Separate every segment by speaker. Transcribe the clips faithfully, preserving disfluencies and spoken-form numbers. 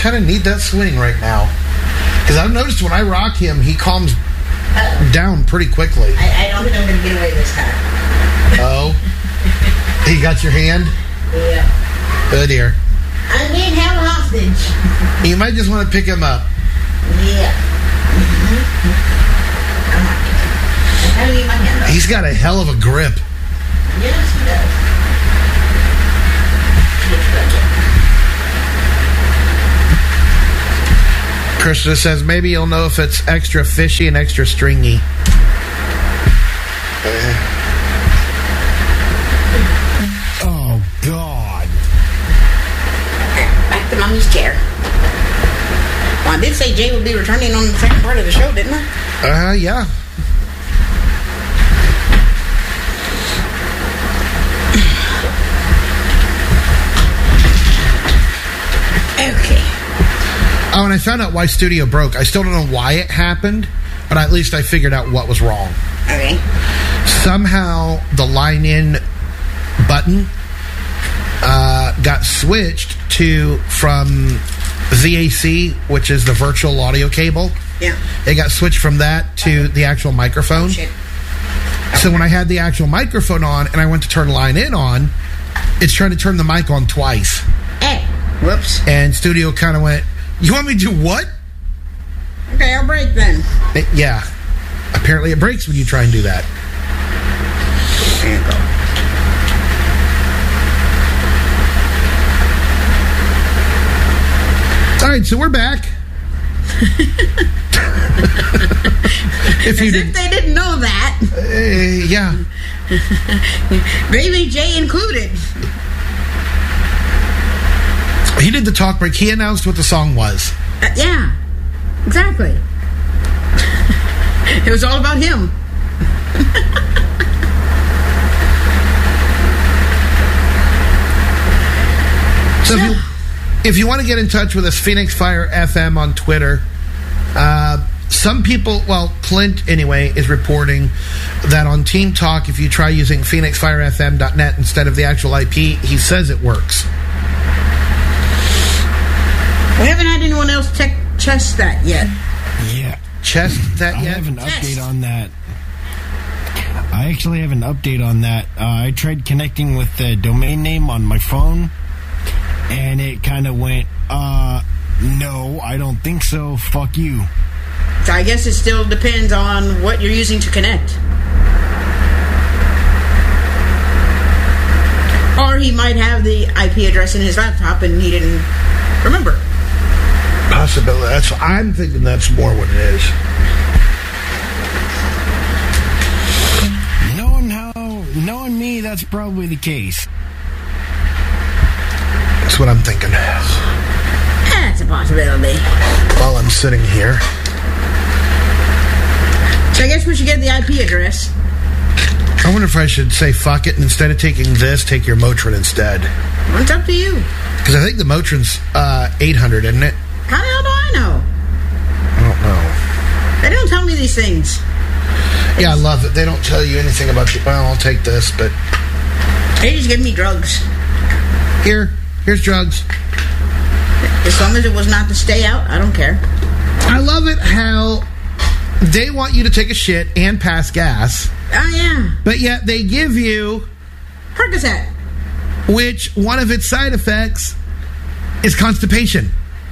Speaker 1: kind of need that swing right now. Because I've noticed when I rock him, he calms Uh-oh. down pretty quickly.
Speaker 2: I, I don't think I'm going to get away this time.
Speaker 1: Oh? You got your hand?
Speaker 2: Yeah.
Speaker 1: Oh, dear.
Speaker 2: I'm being held hostage.
Speaker 1: You might just want to pick him up.
Speaker 2: Yeah. Mm-hmm. I'm going to leave my hand up.
Speaker 1: He's got a hell of a grip.
Speaker 2: Yes, he does.
Speaker 1: Krista says maybe you'll know if it's extra fishy and extra stringy.
Speaker 3: Oh, God.
Speaker 2: Back to Mommy's chair. Well, I did say Jay would be returning on the second part of the show, didn't I?
Speaker 1: Uh, yeah.
Speaker 2: Okay.
Speaker 1: Oh, and I found out why Studio broke. I still don't know why it happened, but at least I figured out what was wrong.
Speaker 2: Okay.
Speaker 1: Somehow the line-in button uh, got switched to from V A C, which is the virtual audio cable.
Speaker 2: Yeah.
Speaker 1: It got switched from that to the actual microphone.
Speaker 2: Oh, shit.
Speaker 1: So when I had the actual microphone on and I went to turn line-in on, it's trying to turn the mic on twice.
Speaker 2: Hey. Whoops.
Speaker 1: And Studio kind of went, you want me to do what?
Speaker 2: Okay, I'll break then.
Speaker 1: It, yeah. Apparently it breaks when you try and do that.
Speaker 2: There you go.
Speaker 1: All right, so we're back. if you
Speaker 2: As
Speaker 1: did,
Speaker 2: if they didn't know that.
Speaker 1: Uh, yeah.
Speaker 2: Baby J included.
Speaker 1: He did the talk break. He announced what the song was.
Speaker 2: Uh, yeah, exactly. It was all about him.
Speaker 1: So, if you, if you want to get in touch with us, Phoenix Fire F M on Twitter. Uh, some people, well, Clint anyway, is reporting that on Team Talk, if you try using phoenix fire f m dot net instead of the actual I P, he says it works.
Speaker 2: We haven't had anyone else check chest that yet.
Speaker 3: Yeah.
Speaker 1: Chest that
Speaker 3: I
Speaker 1: yet?
Speaker 3: I have an
Speaker 2: Chest.
Speaker 3: update on that. I actually have an update on that. Uh, I tried connecting with the domain name on my phone, and it kind of went, uh, no, I don't think so. Fuck you.
Speaker 2: So I guess it still depends on what you're using to connect. Or he might have the I P address in his laptop and he didn't remember.
Speaker 1: Possibility. That's, I'm thinking that's more what it is.
Speaker 3: Knowing how, knowing me, that's probably the case.
Speaker 1: That's what I'm thinking.
Speaker 2: That's a possibility.
Speaker 1: While I'm sitting here.
Speaker 2: So I guess we should get the I P address.
Speaker 1: I wonder if I should say fuck it and instead of taking this, take your Motrin instead.
Speaker 2: Well, it's up to you.
Speaker 1: Because I think the Motrin's uh, eight hundred, isn't it?
Speaker 2: How the hell do I know?
Speaker 1: I don't know.
Speaker 2: They don't tell me these things.
Speaker 1: Yeah, I love it. They don't tell you anything about you. Well, I'll take this, but...
Speaker 2: They just give me drugs.
Speaker 1: Here. Here's drugs.
Speaker 2: As long as it was not to stay out, I don't care.
Speaker 1: I love it how they want you to take a shit and pass gas.
Speaker 2: Oh, yeah.
Speaker 1: But yet they give you...
Speaker 2: Percocet.
Speaker 1: Which one of its side effects is constipation.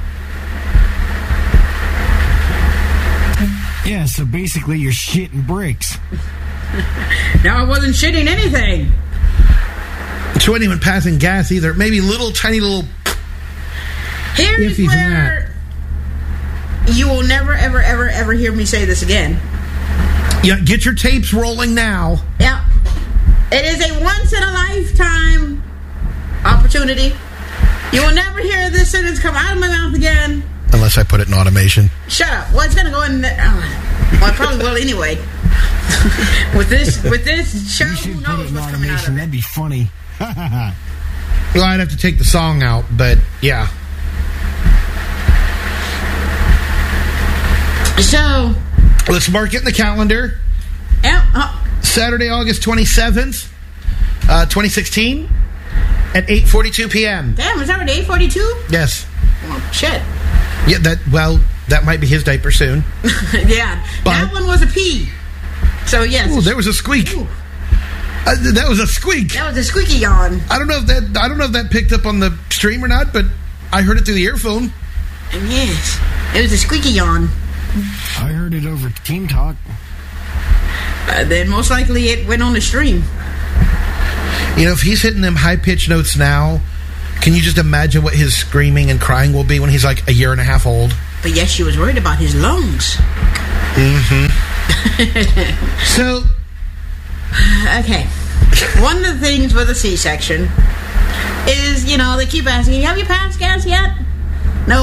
Speaker 3: Yeah, so basically you're shitting bricks.
Speaker 2: No, I wasn't shitting anything.
Speaker 1: To anyone passing gas either. Maybe little, tiny little...
Speaker 2: Here's
Speaker 1: Ify from
Speaker 2: where you will never, ever, ever, ever hear me say this again.
Speaker 1: Yeah, get your tapes rolling now.
Speaker 2: Yeah. It is a once-in-a-lifetime opportunity. You will never hear this sentence come out of my mouth again.
Speaker 1: Unless I put it in automation.
Speaker 2: Shut up. Well, it's going to go in the... Uh, well, I probably will anyway. with this with this show,
Speaker 3: You should
Speaker 2: who
Speaker 3: put
Speaker 2: knows
Speaker 3: it in
Speaker 2: what's coming out
Speaker 3: automation.
Speaker 2: of
Speaker 3: That'd
Speaker 2: it.
Speaker 3: be funny.
Speaker 1: Well, I'd have to take the song out, but yeah.
Speaker 2: So...
Speaker 1: Let's mark it in the calendar.
Speaker 2: Yeah, uh,
Speaker 1: Saturday, August twenty-seventh, uh, twenty sixteen, at eight forty-two p.m.
Speaker 2: damn, it's already eight forty-two?
Speaker 1: Yes.
Speaker 2: Oh, shit.
Speaker 1: Yeah, that, well, that might be his diaper soon.
Speaker 2: Yeah.
Speaker 1: But,
Speaker 2: that one was a pee. So, yes.
Speaker 1: Ooh, there was a squeak.
Speaker 2: Ooh.
Speaker 1: Uh, that was a squeak.
Speaker 2: That was a squeaky yawn.
Speaker 1: I don't know if that I don't know if that picked up on the stream or not, but I heard it through the earphone.
Speaker 2: And yes, it was a squeaky yawn.
Speaker 3: I heard it over Team Talk.
Speaker 2: Uh, then most likely it went on the stream.
Speaker 1: You know, if he's hitting them high-pitched notes now, can you just imagine what his screaming and crying will be when he's like a year and a half old?
Speaker 2: But yes, she was worried about his lungs.
Speaker 1: Mm-hmm. So...
Speaker 2: Okay. One of the things with a C-section is, you know, they keep asking, have you passed gas yet? Nope.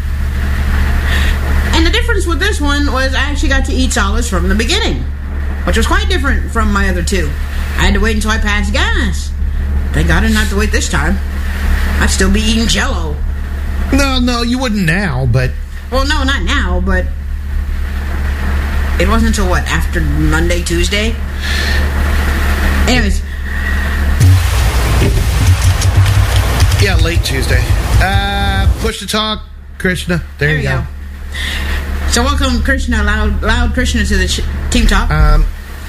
Speaker 2: And the difference with this one was I actually got to eat solids from the beginning, which was quite different from my other two. I had to wait until I passed gas. Thank God I didn't have to wait this time. I'd still be eating Jell-O.
Speaker 1: No, no, you wouldn't now, but...
Speaker 2: Well, no, not now, but... It wasn't until, what, after Monday, Tuesday? Anyways.
Speaker 1: Yeah, late Tuesday. Uh, push to talk, Krishna. There,
Speaker 2: There
Speaker 1: you
Speaker 2: you
Speaker 1: go.
Speaker 2: go. So welcome, Krishna, loud, loud Krishna to the ch- Team Talk.
Speaker 1: Um,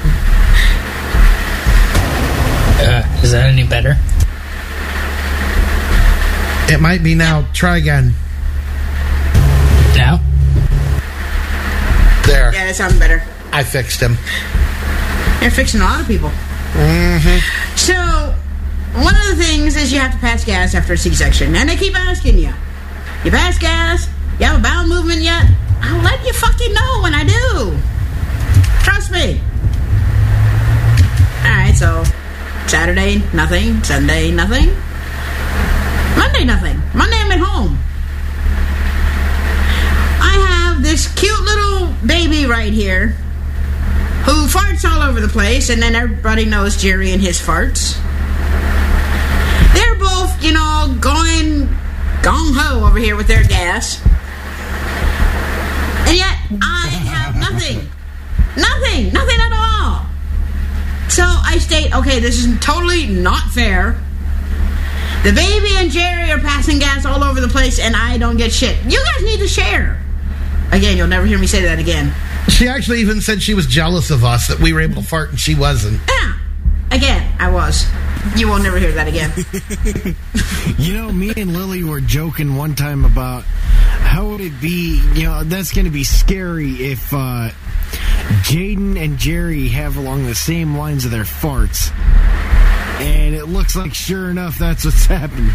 Speaker 4: Uh, is that any better?
Speaker 1: it might be now. Try again.
Speaker 4: Now?
Speaker 1: There.
Speaker 2: Yeah, that sounds better.
Speaker 1: I fixed him.
Speaker 2: You're fixing a lot of people.
Speaker 1: Mm-hmm.
Speaker 2: So, one of the things is you have to pass gas after a C-section. And they keep asking you, you pass gas? You have a bowel movement yet? I'll let you fucking know when I do. Trust me. Alright, so Saturday, nothing. Sunday, nothing. Monday, nothing. Monday, I'm at home. I have this cute little baby right here who farts all over the place, and then everybody knows Jerry and his farts. They're both, you know, going gung-ho over here with their gas. And yet, I have nothing. Nothing. Nothing at all. So I state, okay, this is totally not fair. The baby and Jerry are passing gas all over the place, and I don't get shit. You guys need to share. Again, you'll never hear me say that again.
Speaker 1: She actually even said she was jealous of us, that we were able to fart and she wasn't.
Speaker 2: Yeah. Again, I was. You will never hear that again.
Speaker 3: You know, me and Lily were joking one time about how would it be, you know, that's going to be scary if uh, Jaden and Jerry have along the same lines of their farts. And it looks like, sure enough, that's what's happened.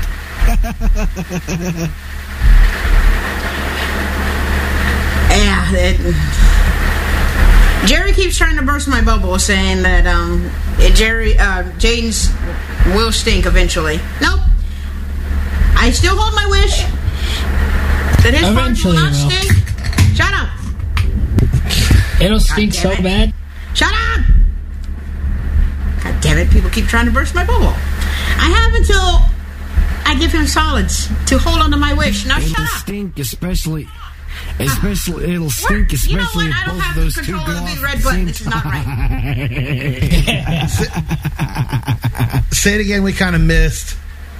Speaker 2: Yeah, it, Jerry keeps trying to burst my bubble, saying that um, it, Jerry, uh, Jaden's will stink eventually. Nope. I still hold my wish that his farts will
Speaker 4: Eventually
Speaker 2: not
Speaker 4: it will.
Speaker 2: stink. Shut up.
Speaker 4: It'll stink
Speaker 2: damn
Speaker 4: so
Speaker 2: it.
Speaker 4: bad.
Speaker 2: Shut up. God damn it! People keep trying to burst my bubble. I have until I give him solids to hold on to my wish. Now
Speaker 3: It'll
Speaker 2: shut up.
Speaker 3: stink, especially, especially, it'll stink,
Speaker 2: Work. You know
Speaker 3: especially
Speaker 2: what? I
Speaker 3: if
Speaker 2: don't
Speaker 3: both
Speaker 2: have
Speaker 3: of those two
Speaker 2: control
Speaker 3: go
Speaker 2: of the
Speaker 3: off
Speaker 2: big
Speaker 3: at
Speaker 2: red
Speaker 3: the
Speaker 2: button.
Speaker 3: same
Speaker 2: This is not right.
Speaker 1: Say it again, we kind of missed.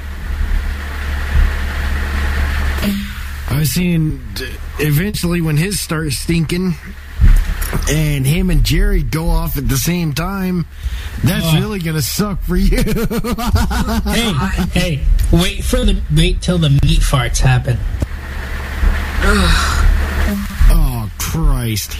Speaker 3: I was saying, d- eventually when his starts stinking, and him and Jerry go off at the same time, that's
Speaker 4: Oh.
Speaker 3: really gonna suck for you.
Speaker 4: Hey, hey, wait for the wait till the meat farts happen.
Speaker 3: Oh Christ!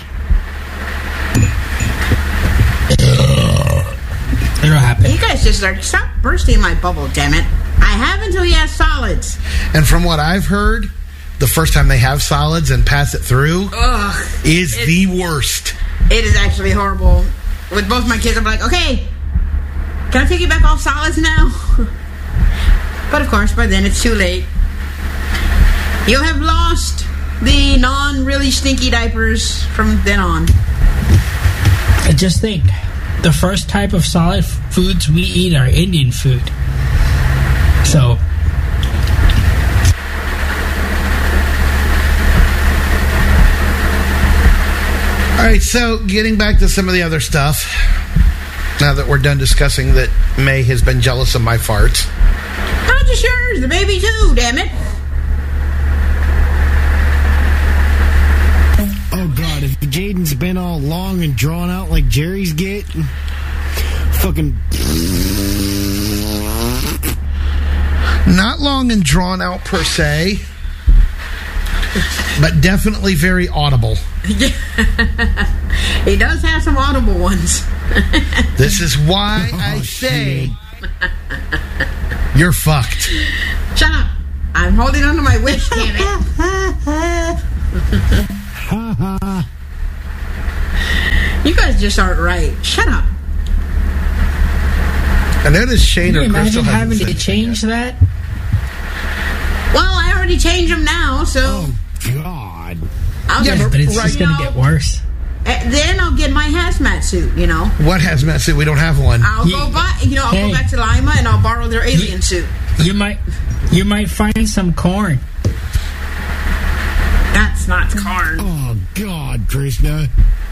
Speaker 4: It'll happen.
Speaker 2: You guys just start stop bursting my bubble. Damn it! I have until he has solids.
Speaker 1: And from what I've heard, the first time they have solids and pass it through
Speaker 2: Ugh.
Speaker 1: is
Speaker 2: It-
Speaker 1: the worst.
Speaker 2: It is actually horrible. With both my kids, I'm like, okay, can I piggyback off solids now? But of course, by then it's too late. You have lost the non-really stinky diapers from then on.
Speaker 4: I just think the first type of solid f- foods we eat are Indian food. So
Speaker 1: All right, so getting back to some of the other stuff, now that we're done discussing that May has been jealous of my farts.
Speaker 2: Not just yours, the baby too, damn it.
Speaker 3: been all long and drawn out like Jerry's get. Fucking.
Speaker 1: Not long and drawn out per se, but definitely very audible.
Speaker 2: He does have some audible ones.
Speaker 1: This is why
Speaker 3: Oh,
Speaker 1: I say
Speaker 3: shit.
Speaker 1: you're fucked.
Speaker 2: Shut up. I'm holding on to my wish, damn it. You guys just aren't right. Shut up.
Speaker 1: I noticed Shane
Speaker 4: Can
Speaker 1: or
Speaker 4: you
Speaker 1: Crystal
Speaker 4: imagine having
Speaker 1: hasn't
Speaker 4: to
Speaker 1: said anything
Speaker 4: change that?
Speaker 2: Well, I already changed them now, so
Speaker 3: Oh, God.
Speaker 2: I'll
Speaker 1: Yeah,
Speaker 2: just,
Speaker 4: But it's
Speaker 1: Right
Speaker 4: just going
Speaker 2: now-
Speaker 4: to get worse.
Speaker 2: eh, then I'll get my hazmat suit, you know.
Speaker 1: yet. What hazmat suit? We don't have one.
Speaker 2: I'll
Speaker 4: Yeah.
Speaker 2: go buy, you know, I'll
Speaker 4: Hey.
Speaker 2: go back to Lima and I'll borrow their alien suit.
Speaker 4: You might, you might find some corn.
Speaker 2: That's not corn.
Speaker 3: Oh, God, Krishna.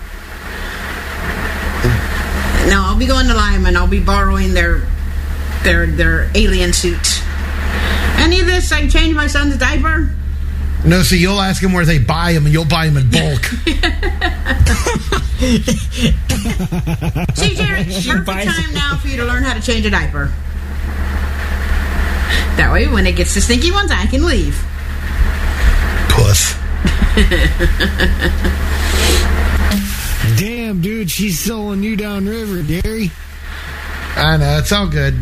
Speaker 2: No, I'll be going to Lima and I'll be borrowing their their their alien suits. Any of this, I can change my son's diaper.
Speaker 1: No, so you'll ask him where they buy them, and you'll buy them in bulk.
Speaker 2: See, Jared, perfect
Speaker 4: buys-
Speaker 2: time now for you to learn how to change a diaper. That way, when it gets to stinky ones, I can leave.
Speaker 1: Puss.
Speaker 3: Damn, dude, she's selling you downriver, Gary.
Speaker 1: I know, it's all good.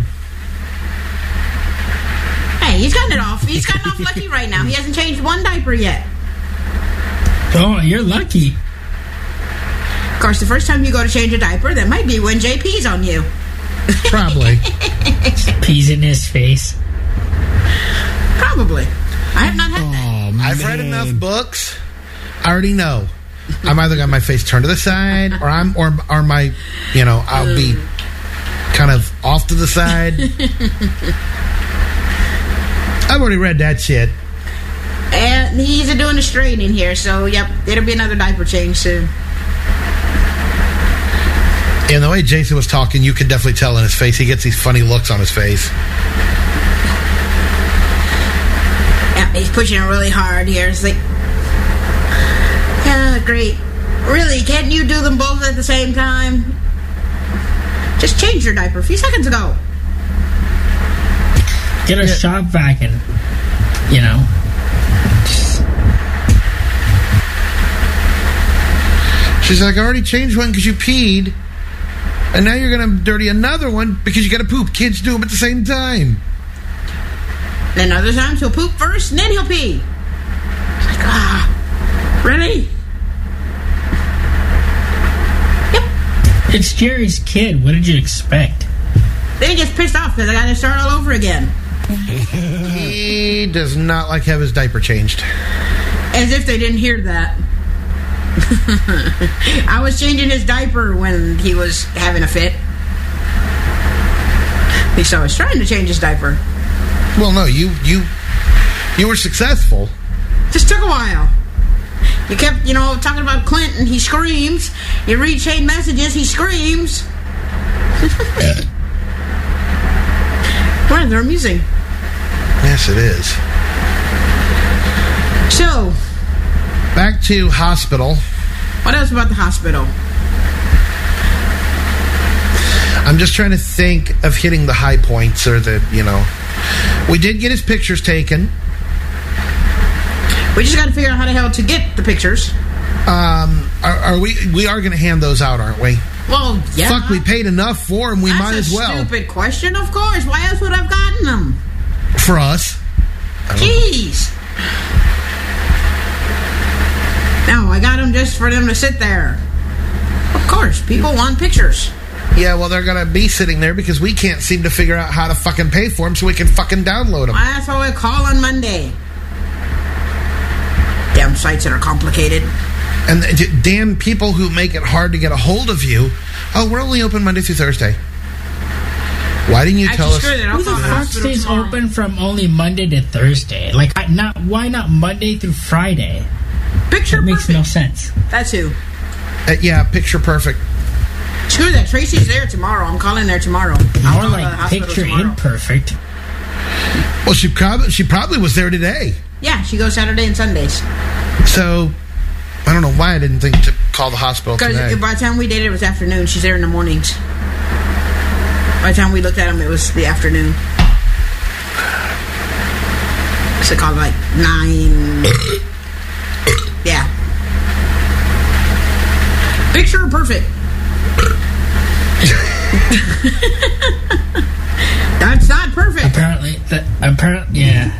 Speaker 2: Hey, he's gotten it off. He's gotten off lucky right now. He hasn't changed one diaper yet.
Speaker 4: Oh, you're lucky.
Speaker 2: Of course, the first time you go to change a diaper, that might be when J P's on you.
Speaker 1: Probably.
Speaker 4: Peas in his face.
Speaker 2: Probably. I have not had that.
Speaker 3: Oh, man.
Speaker 1: I've read enough books. I already know. I'm either got my face turned to the side, or I'm, or, or my, you know, I'll be kind of off to the side. I've already read that shit.
Speaker 2: And he's doing a straightening here, so yep, it'll be another diaper change soon.
Speaker 1: And the way Jason was talking, you could definitely tell in his face. He gets these funny looks on his face.
Speaker 2: Yeah, he's pushing it really hard here. It's like, yeah, great. Really, can't you do them both at the same time? Just changed your diaper a few seconds ago.
Speaker 4: Get a shop vac and, you know.
Speaker 1: She's like, I already changed one because you peed. And now you're going to dirty another one because you got to poop. Kids do them at the same time.
Speaker 2: Then other times he'll poop first and then he'll pee. It's like, ah, really? Yep.
Speaker 4: It's Jerry's kid. What did you expect?
Speaker 2: Then he gets pissed off because I got to start all over again.
Speaker 1: He does not like to have his diaper changed.
Speaker 2: As if they didn't hear that. I was changing his diaper when he was having a fit. At least I was trying to change his diaper.
Speaker 1: Well, no, you you you were successful.
Speaker 2: Just took a while. You kept, you know, talking about Clinton. He screams. You read chain messages. He screams. Well, they're amusing.
Speaker 1: Yes, it is.
Speaker 2: So,
Speaker 1: Back to hospital.
Speaker 2: what else about the hospital?
Speaker 1: I'm just trying to think of hitting the high points or the, you know. We did get his pictures taken.
Speaker 2: We just got to figure out how the hell to get the pictures.
Speaker 1: Um, are, are we? We are going to hand those out, aren't we?
Speaker 2: Well, yeah.
Speaker 1: Fuck, we paid enough for them. We
Speaker 2: That's
Speaker 1: might
Speaker 2: a
Speaker 1: as well.
Speaker 2: stupid question, of course. Why else would I have gotten them?
Speaker 1: For us.
Speaker 2: Jeez. No, I got them just for them to sit there. Of course, people want pictures.
Speaker 1: Yeah, well, they're going to be sitting there because we can't seem to figure out how to fucking pay for them so we can fucking download them.
Speaker 2: That's why I call on Monday. Damn sites that are complicated.
Speaker 1: And the damn people who make it hard to get a hold of you. Oh, we're only open Monday through Thursday. Why didn't you
Speaker 2: Actually,
Speaker 1: tell us?
Speaker 2: screw that. I'll
Speaker 4: Who the
Speaker 2: call the
Speaker 4: fuck
Speaker 2: hospital
Speaker 4: stays
Speaker 2: tomorrow.
Speaker 4: open from only Monday to Thursday? Like, I- not why not Monday through Friday?
Speaker 2: Picture
Speaker 4: That makes
Speaker 2: perfect.
Speaker 4: no sense.
Speaker 2: That's who.
Speaker 1: Uh, yeah, picture perfect.
Speaker 2: Screw that. Tracy's there tomorrow. I'm calling there tomorrow. I'll
Speaker 4: More
Speaker 2: call the
Speaker 4: like
Speaker 2: hospital
Speaker 4: picture
Speaker 2: tomorrow.
Speaker 4: imperfect.
Speaker 1: Well, she probably she probably was there today.
Speaker 2: Yeah, she goes Saturday and Sundays.
Speaker 1: So I don't know why I didn't think to call the hospital today.
Speaker 2: Because by the time we did it, it was afternoon. She's there in the mornings. By the time we looked at him, it was the afternoon. So called like nine. Yeah. Picture perfect. That's not perfect.
Speaker 4: Apparently, that, apparently, yeah.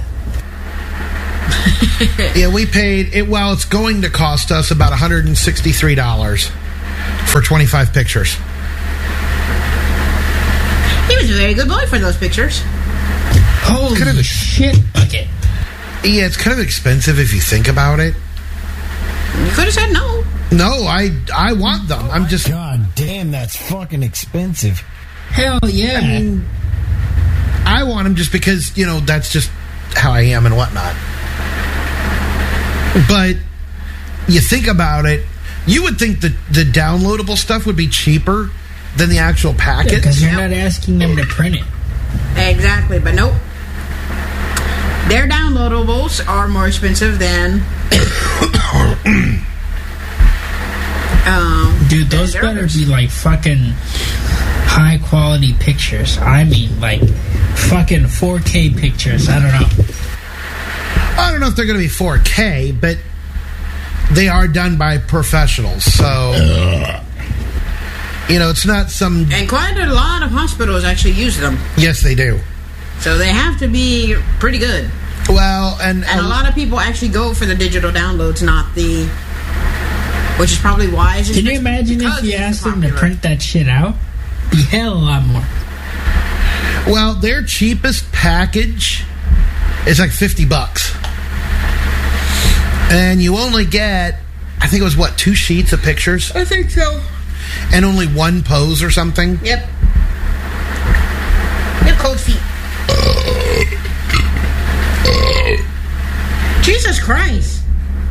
Speaker 1: Yeah, we paid it. Well, it's going to cost us about one hundred sixty-three dollars for twenty-five pictures.
Speaker 2: He was a very good boy for those pictures.
Speaker 4: Holy
Speaker 1: Kind of a-
Speaker 4: shit bucket.
Speaker 1: Yeah, it's kind of expensive if you think about it.
Speaker 2: You could have said no.
Speaker 1: No, I I want them. I'm just.
Speaker 3: God damn, that's fucking expensive.
Speaker 4: Hell yeah.
Speaker 1: I mean, I want them just because, you know, that's just how I am and whatnot. But you think about it, you would think that the downloadable stuff would be cheaper than the actual packet.
Speaker 4: Because you're not asking them to print it.
Speaker 2: Exactly, but nope. Their downloadables are more expensive than. um,
Speaker 4: Dude, those
Speaker 2: than
Speaker 4: better
Speaker 2: theirs.
Speaker 4: be like fucking high quality pictures. I mean, like fucking four K pictures. I don't know.
Speaker 1: I don't know if they're going to be four K, but they are done by professionals. So, you know, it's not some...
Speaker 2: And quite a lot of hospitals actually use them.
Speaker 1: Yes, they do.
Speaker 2: So they have to be pretty good.
Speaker 1: Well, and...
Speaker 2: And a lot of people actually go for the digital downloads, not the... Which is probably wise.
Speaker 4: Can you imagine if you asked them to print that shit out? Be hell a lot more.
Speaker 1: Well, their cheapest package is like fifty bucks. And you only get, I think it was, what, two sheets of pictures?
Speaker 2: I think so.
Speaker 1: And only one pose or something?
Speaker 2: Yep. Yep, cold feet. Jesus Christ.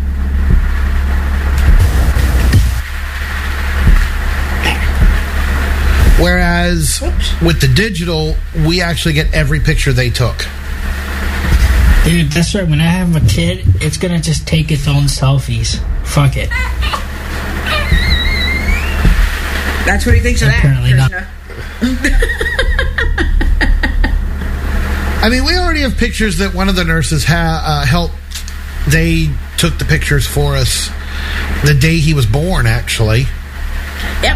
Speaker 1: Whereas
Speaker 2: Oops.
Speaker 1: with the digital, we actually get every picture they took.
Speaker 4: Dude, that's right. When I have a kid, it's gonna just take its own selfies. Fuck it.
Speaker 2: That's what he thinks of that.
Speaker 4: Apparently not.
Speaker 2: Krishna.
Speaker 1: I mean, we already have pictures that one of the nurses ha- uh, helped. They took the pictures for us the day he was born, actually.
Speaker 2: Yep.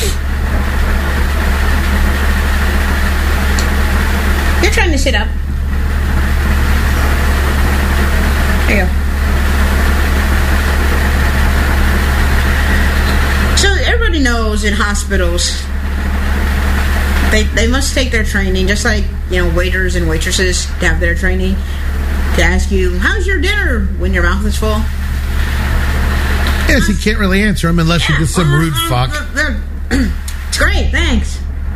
Speaker 2: You're trying to sit up. There you go. So everybody knows in hospitals, they they must take their training, just like, you know, waiters and waitresses have their training to ask you, how's your dinner, when your mouth is full?
Speaker 1: Yes, you can't really answer them unless you're just some rude fuck.
Speaker 2: It's great, thanks.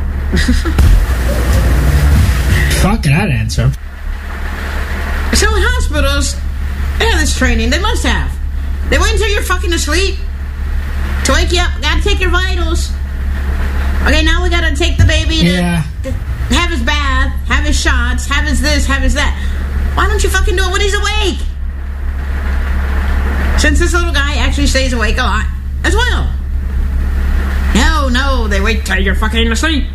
Speaker 4: Fuck it, I'd answer.
Speaker 2: So in hospitals, they have this training. They must have. They wait until you're fucking asleep to wake you up. Gotta take your vitals. Okay, now we gotta take the baby to,
Speaker 4: Yeah.
Speaker 2: to have his bath, have his shots, have his this, have his that. Why don't you fucking do it when he's awake? Since this little guy actually stays awake a lot as well. No, no, they wait till you're fucking asleep.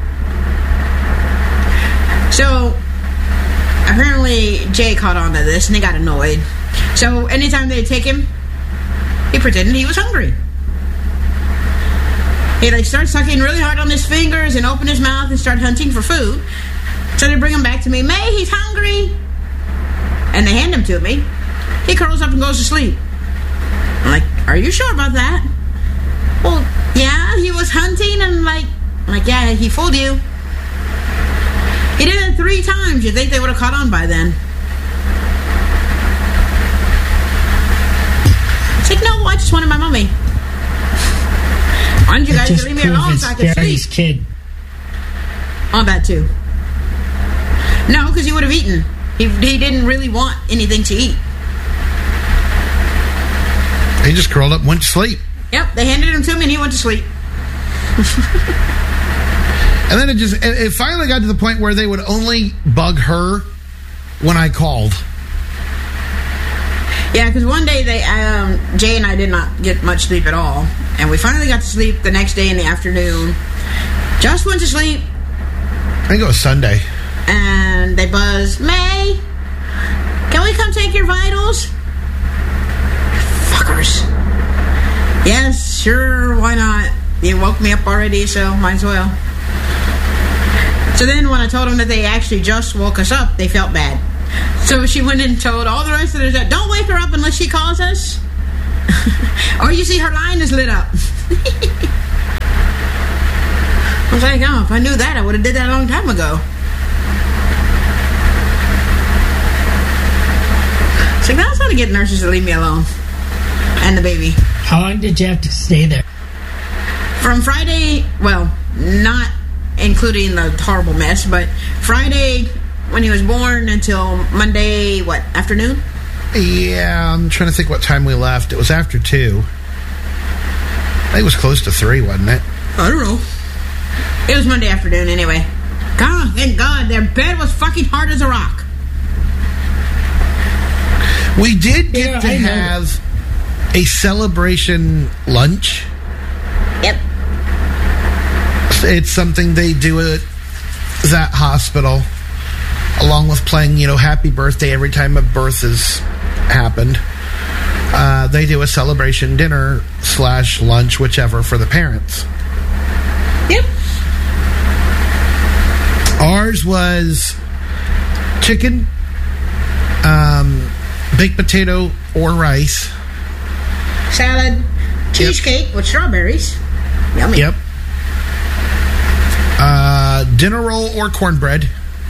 Speaker 2: So, apparently Jay caught on to this and he got annoyed. So, anytime they'd take him, he pretended he was hungry. He'd like start sucking really hard on his fingers and open his mouth and start hunting for food. So they bring him back to me. May, he's hungry. And they hand him to me. He curls up and goes to sleep. I'm like, are you sure about that? Well, yeah, he was hunting and like, I'm like, yeah, he fooled you. He did it three times. You'd think they would have caught on by then. It's like, no, I just wanted my mommy. Why don't you
Speaker 4: It
Speaker 2: guys
Speaker 4: just
Speaker 2: leave me
Speaker 4: proves
Speaker 2: alone
Speaker 4: it's
Speaker 2: so I can sleep?
Speaker 4: Gary's kid.
Speaker 2: On that too. No, because he would have eaten. He, he didn't really want anything to eat.
Speaker 1: He just curled up and went to sleep.
Speaker 2: Yep, they handed him to me and he went to sleep.
Speaker 1: And then it just, it, it finally got to the point where they would only bug her when I called.
Speaker 2: Yeah, because one day they, um, Jay and I did not get much sleep at all, and we finally got to sleep the next day in the afternoon. Just went to sleep.
Speaker 1: I think it was Sunday.
Speaker 2: And they buzzed, May, can we come take your vitals? Fuckers. Yes, sure, why not? You woke me up already, so might as well. So then when I told them that they actually just woke us up, they felt bad. So she went and told all the rest of them, don't wake her up unless she calls us. Or you see her line is lit up. I was like, oh, if I knew that, I would have did that a long time ago. So that's how to get nurses to leave me alone. And the baby.
Speaker 4: How long did you have to stay there?
Speaker 2: From Friday, well, not including the horrible mess, but Friday when he was born until Monday, what, afternoon?
Speaker 1: Yeah, I'm trying to think what time we left. It was after two. I think it was close to three, wasn't it?
Speaker 2: I don't know. It was Monday afternoon anyway. God, thank God, their bed was fucking hard as a rock.
Speaker 1: We did get
Speaker 4: Yeah,
Speaker 1: to
Speaker 4: I know.
Speaker 1: have a celebration lunch.
Speaker 2: Yep.
Speaker 1: It's something they do at that hospital, along with playing, you know, happy birthday every time a birth has happened. Uh, they do a celebration dinner slash lunch, whichever, for the parents.
Speaker 2: Yep.
Speaker 1: Ours was chicken, um, baked potato or rice.
Speaker 2: Salad, cheesecake with strawberries. Yummy.
Speaker 1: Yep. Uh, dinner roll or cornbread.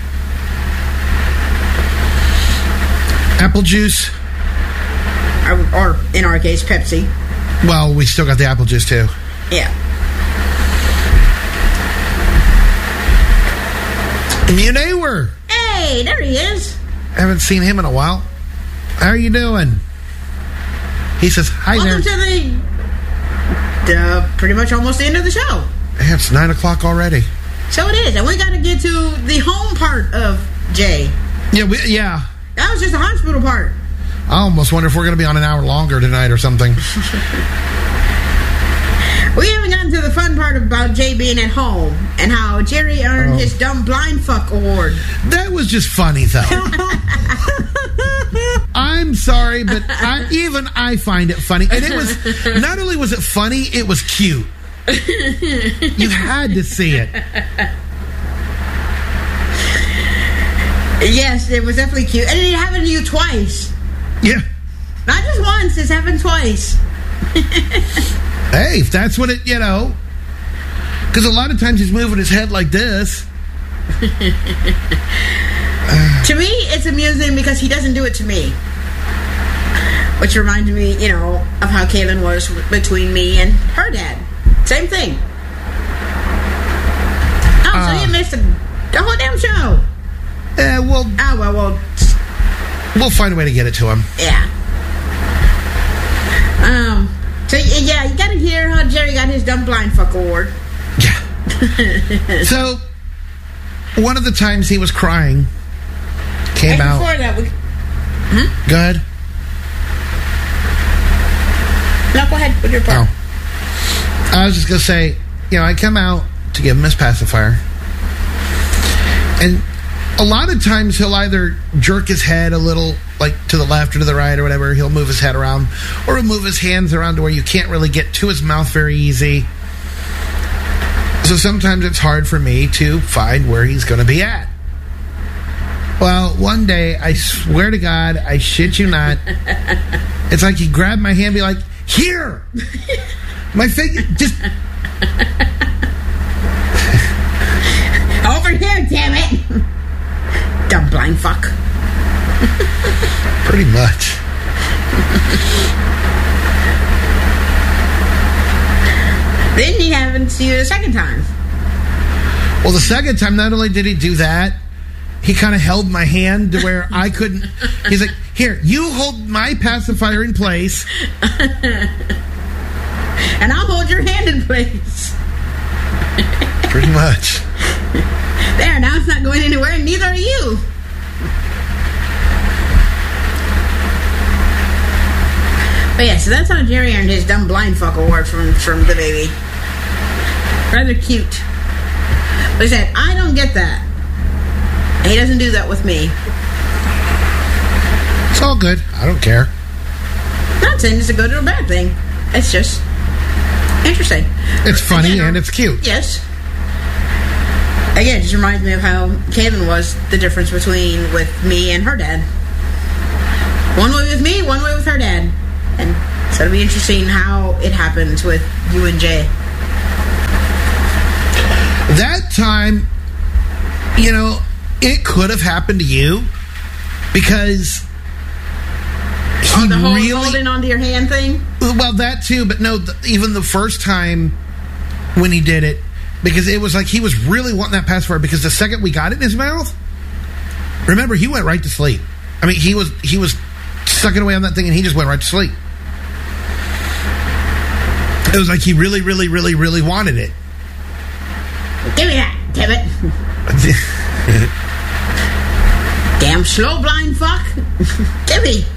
Speaker 1: Apple juice.
Speaker 2: Or, or in our case, Pepsi.
Speaker 1: Well, we still got the apple juice too.
Speaker 2: Yeah.
Speaker 1: Munewer.
Speaker 2: Hey, there he is.
Speaker 1: Haven't seen him in a while. How are you doing? He says, hi
Speaker 2: Welcome
Speaker 1: there.
Speaker 2: to the, the pretty much almost the end of the show.
Speaker 1: Yeah, it's nine o'clock already.
Speaker 2: So it is, and we got to get to the home part of Jay.
Speaker 1: Yeah, we, yeah.
Speaker 2: That was just the hospital part.
Speaker 1: I almost wonder if we're going to be on an hour longer tonight or something.
Speaker 2: We haven't gotten to the fun part about Jay being at home and how Jerry earned
Speaker 1: Oh.
Speaker 2: his dumb blind fuck award.
Speaker 1: That was just funny, though. I'm sorry, but I, even I find it funny. And it was, not only was it funny, it was cute. You had to see it.
Speaker 2: Yes, it was definitely cute. And it happened to you twice.
Speaker 1: Yeah.
Speaker 2: Not just once, it's happened twice.
Speaker 1: Hey, if that's what it, you know. Because a lot of times he's moving his head like this.
Speaker 2: To me, it's amusing because he doesn't do it to me. Which reminds me, you know, of how Kaylin was between me and her dad. Same thing. Oh,
Speaker 1: Uh.
Speaker 2: so you missed the, the whole damn show.
Speaker 1: Eh, well,
Speaker 2: Oh, well, well,
Speaker 1: we'll find a way to get it to him.
Speaker 2: yeah. Um, so, y- yeah, you gotta hear how Jerry got his dumb blind fuck award.
Speaker 1: Yeah. So, one of the times he was crying came
Speaker 2: And
Speaker 1: out.
Speaker 2: before that, we...
Speaker 1: Go ahead.
Speaker 2: No, go ahead with your part.
Speaker 1: Oh. I was just going to say, you know, I come out to give him his pacifier. And a lot of times he'll either jerk his head a little, like to the left or to the right or whatever. He'll move his head around. Or he'll move his hands around to where you can't really get to his mouth very easy. So sometimes it's hard for me to find where he's going to be at. Well, one day, I swear to God, I shit you not, it's like he grabbed my hand and be like, here! My face just...
Speaker 2: Over here, damn it! Dumb blind fuck.
Speaker 1: Pretty much.
Speaker 2: Then he happened to you the second time.
Speaker 1: Well, the second time, not only did he do that, he kind of held my hand to where I couldn't... He's like, here, you hold my pacifier in place.
Speaker 2: And I'll hold your hand in place.
Speaker 1: Pretty much.
Speaker 2: There, now it's not going anywhere, and neither are you. But yeah, so that's how Jerry earned his dumb blind fuck award from, from the baby. Rather cute. But he said, I don't get that. He doesn't do that with me.
Speaker 1: It's all good. I don't care.
Speaker 2: Not saying it's a good or a bad thing. It's just interesting.
Speaker 1: It's funny
Speaker 2: Again,
Speaker 1: and it's cute.
Speaker 2: Yes. Again, it just reminds me of how Kaylin was the difference between with me and her dad. One way with me, one way with her dad. And so it'll be interesting how it happens with you and Jay.
Speaker 1: That time, you know, it could have happened to you because he
Speaker 2: Oh, the whole
Speaker 1: really
Speaker 2: holding onto your hand thing?
Speaker 1: well that too, but no, the, even the first time when he did it, because it was like he was really wanting that password. Because the second we got it in his mouth, remember, he went right to sleep. I mean, he was he was sucking away on that thing, and he just went right to sleep. It was like he really, really, really, really wanted it.
Speaker 2: Give me that, damn it. Damn slow blind fuck. Give me.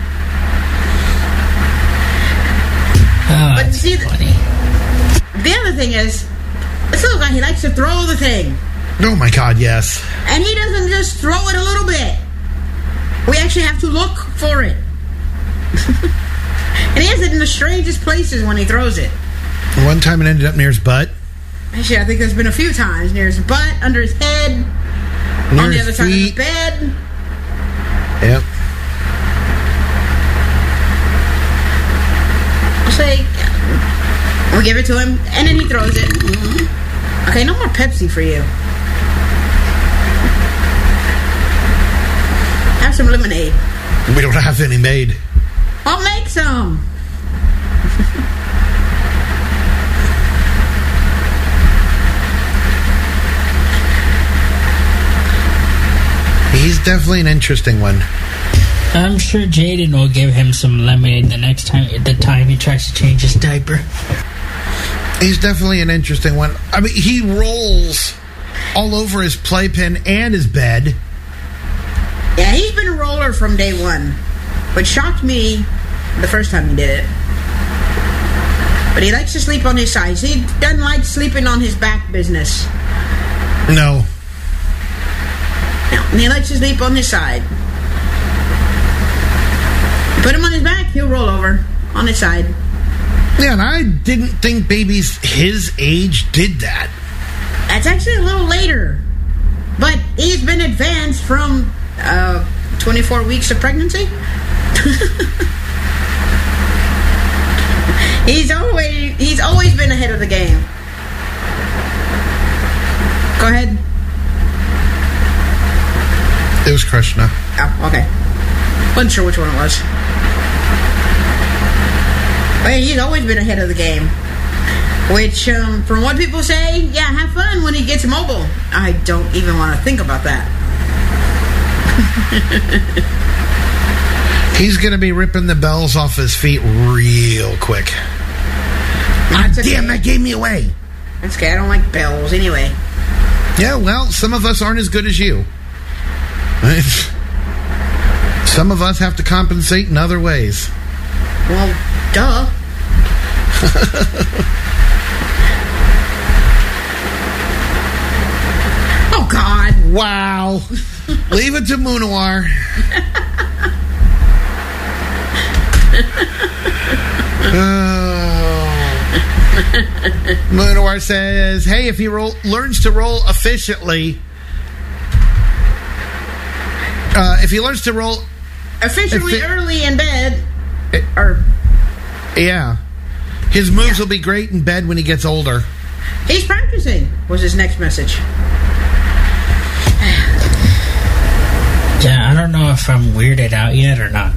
Speaker 4: Oh,
Speaker 2: But
Speaker 4: that's
Speaker 2: see, the-
Speaker 4: funny.
Speaker 2: The other thing is, this little guy, he likes to throw the thing.
Speaker 1: Oh my God, yes.
Speaker 2: And he doesn't just throw it a little bit. We actually have to look for it. And he has it in the strangest places when he throws it.
Speaker 1: One time it ended up near his butt.
Speaker 2: Actually, I think there's been a few times. Near his butt, under his head,
Speaker 1: Near
Speaker 2: on the
Speaker 1: his
Speaker 2: other side of
Speaker 1: feet.
Speaker 2: the bed.
Speaker 1: Yep.
Speaker 2: I'll say, we give it to him, and then he throws it. Okay, no more Pepsi for you. Have some lemonade.
Speaker 1: We don't have any made.
Speaker 2: I'll make some.
Speaker 1: He's definitely an interesting one.
Speaker 4: I'm sure Jaden will give him some lemonade the next time, the time he tries to change his diaper.
Speaker 1: He's definitely an interesting one. I mean, he rolls all over his playpen and his bed.
Speaker 2: Yeah, he's been a roller from day one, which shocked me the first time he did it. But he likes to sleep on his sides. He doesn't like sleeping on his back business.
Speaker 1: No.
Speaker 2: No, and he likes to sleep on his side. You put him on his back, he'll roll over on his side.
Speaker 1: Yeah, and I didn't think babies his age did that.
Speaker 2: That's actually a little later. But he's been advanced from uh, twenty-four weeks of pregnancy. he's always he's always been ahead of the game. Go ahead.
Speaker 1: It was Krishna.
Speaker 2: Oh, okay. Wasn't sure which one it was. But he's always been ahead of the game. Which, um, from what people say, yeah, have fun when he gets mobile. I don't even want to think about that.
Speaker 1: He's going to be ripping the bells off his feet real quick.
Speaker 2: That's okay.
Speaker 1: Damn, that gave me away.
Speaker 2: That's okay. I don't like bells anyway.
Speaker 1: Yeah, well, some of us aren't as good as you. Some of us have to compensate in other ways.
Speaker 2: Well, duh. Oh, God.
Speaker 1: Wow. Leave it to Munawar. oh. Munawar says, hey, if he roll, learns to roll efficiently, uh, if he learns to roll...
Speaker 2: Efficiently
Speaker 1: Effi-
Speaker 2: early in bed.
Speaker 1: It-
Speaker 2: or,
Speaker 1: Yeah. His moves
Speaker 2: Yeah.
Speaker 1: will be great in bed when he gets older.
Speaker 2: he's practicing, was his next message.
Speaker 4: Yeah, I don't know if I'm weirded out yet or not.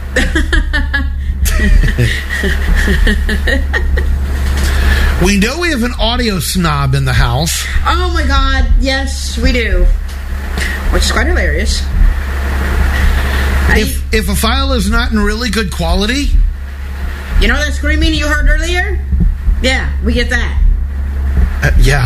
Speaker 1: We know we have an audio snob in the house.
Speaker 2: Oh, my God. Yes, we do. Which is quite hilarious. I,
Speaker 1: If if a file is not in really good quality,
Speaker 2: you know that screaming you heard earlier? Yeah, we get that.
Speaker 1: uh, yeah.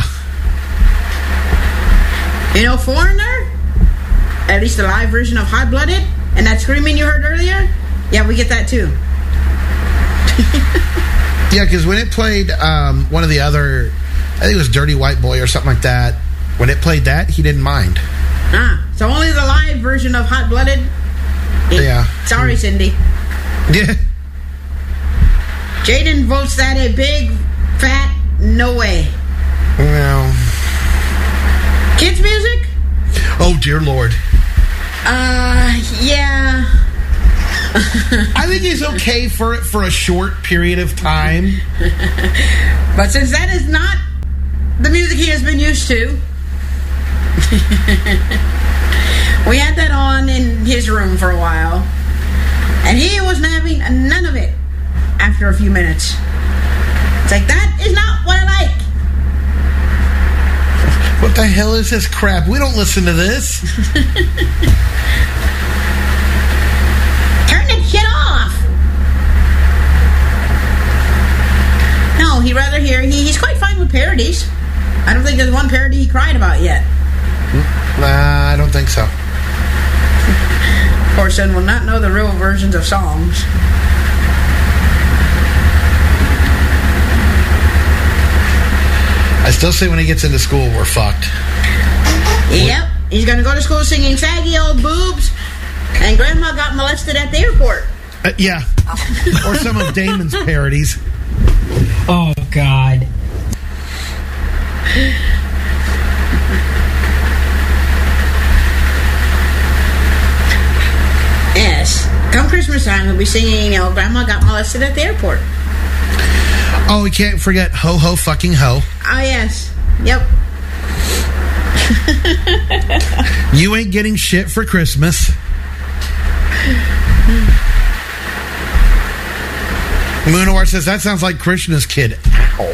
Speaker 2: You know Foreigner? At least the live version of Hot Blooded? And that screaming you heard earlier? Yeah, we get that too.
Speaker 1: Yeah, because when it played um, one of the other, I think it was Dirty White Boy or something like that, when it played that, he didn't mind.
Speaker 2: Ah, so only the live version of Hot Blooded?
Speaker 1: Yeah.
Speaker 2: Sorry, Cindy.
Speaker 1: Yeah.
Speaker 2: Jaden votes that a big, fat, no way.
Speaker 1: Well.
Speaker 2: Kids music?
Speaker 1: Oh, dear Lord.
Speaker 2: Uh, yeah.
Speaker 1: I think he's okay for it for a short period of time.
Speaker 2: But since that is not the music he has been used to, we had that on in his room for a while, and he wasn't having none of it after a few minutes. It's like, that is not what I like.
Speaker 1: What the hell is this crap? We don't listen to this.
Speaker 2: Turn that shit off. No, he'd rather hear, he, he's quite fine with parodies. I don't think there's one parody he cried about yet.
Speaker 1: Nah, I don't think so.
Speaker 2: Poor son will not know the real versions of songs.
Speaker 1: I still say when he gets into school, we're fucked.
Speaker 2: Yep. He's going to go to school singing saggy old boobs, and Grandma got molested at the airport.
Speaker 1: Uh, yeah. Or some of Damon's parodies.
Speaker 4: Oh, God.
Speaker 2: Yes. Come Christmas time, we'll be singing, you know, Grandma got molested at the airport.
Speaker 1: Oh, we can't forget Ho Ho Fucking Ho.
Speaker 2: Oh, yes. Yep.
Speaker 1: You ain't getting shit for Christmas. Moonawar says, that sounds like Krishna's kid. Ow.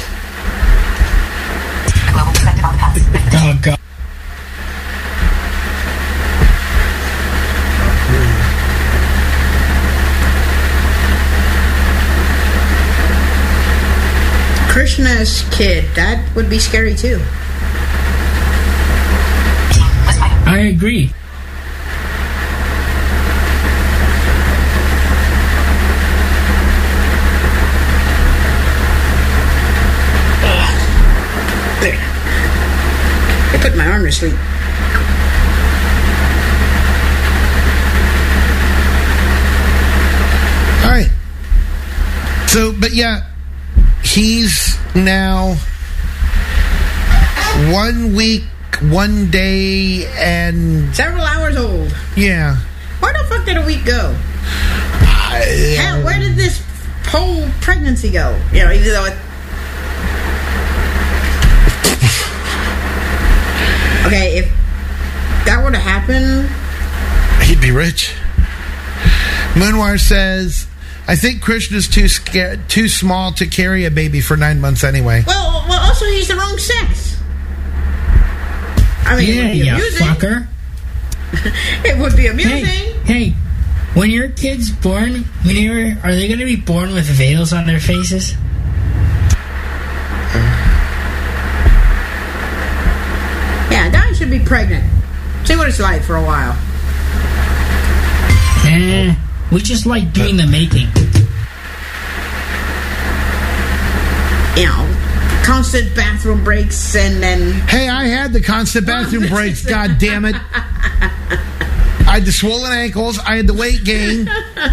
Speaker 4: Oh, God.
Speaker 2: Krishna's kid. That would be scary, too.
Speaker 4: I agree.
Speaker 2: There. I put my arm to sleep.
Speaker 1: All right. So, but yeah, he's now one week, one day, and...
Speaker 2: Several hours old.
Speaker 1: Yeah.
Speaker 2: Where the fuck did a week go?
Speaker 1: I,
Speaker 2: Hell, where did this whole pregnancy go? You know, even though it... Okay, if that were to happen...
Speaker 1: He'd be rich. Moonwire says, I think Krishna's too scared, too small to carry a baby for nine months anyway.
Speaker 2: Well, well, also he's the wrong sex. I mean,
Speaker 4: Yeah,
Speaker 2: it would be
Speaker 4: you
Speaker 2: amusing.
Speaker 4: fucker.
Speaker 2: It would be amusing.
Speaker 4: Hey, hey, when your kid's born, when you're, are they going to be born with veils on their faces?
Speaker 2: Yeah, Di should be pregnant. See what it's like for a while.
Speaker 4: Eh, we just like doing the making.
Speaker 2: You know, constant bathroom breaks and then...
Speaker 1: Hey, I had the constant bathroom breaks, god damn it. I had the swollen ankles, I had the weight gain.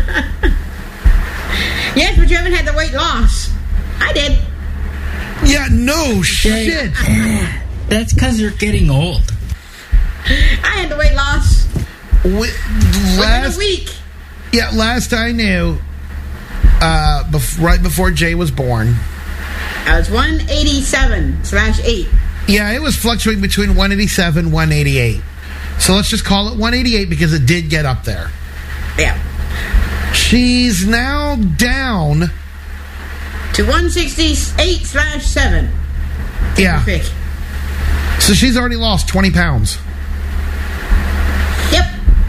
Speaker 2: Yes, but you haven't had the weight loss. I did.
Speaker 1: Yeah, no shit.
Speaker 4: That's because you're getting old.
Speaker 2: I had the weight loss
Speaker 1: Wi-
Speaker 2: within
Speaker 1: last,
Speaker 2: a week.
Speaker 1: yeah, last I knew, uh, bef- right before Jay was born,
Speaker 2: I was one eighty-seven slash eight.
Speaker 1: yeah, it was fluctuating between one eighty-seven, one eighty-eight. So let's just call it one eighty-eight because it did get up there.
Speaker 2: Yeah.
Speaker 1: She's now down.
Speaker 2: To one sixty-eight slash seven.
Speaker 1: Yeah.
Speaker 2: Pick.
Speaker 1: So she's already lost twenty pounds.
Speaker 2: Yep.